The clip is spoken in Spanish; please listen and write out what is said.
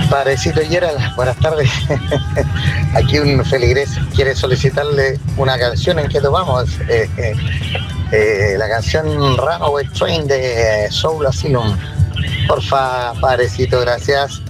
Padrecito Gerald, buenas tardes. Aquí un feligrés quiere solicitarle una canción en que tomamos. La canción Runaway Train de Soul Asylum. Porfa, padrecito, gracias.